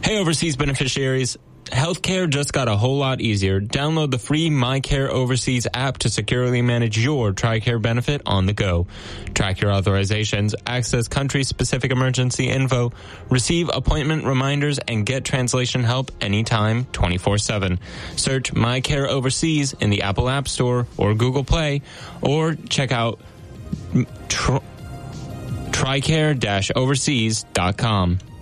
Hey, overseas beneficiaries. Healthcare just got a whole lot easier. Download the free MyCare Overseas app to securely manage your TRICARE benefit on the go. Track your authorizations, access country-specific emergency info, receive appointment reminders, and get translation help anytime, 24/7. Search MyCare Overseas in the Apple App Store or Google Play, or check out TRICARE-overseas.com.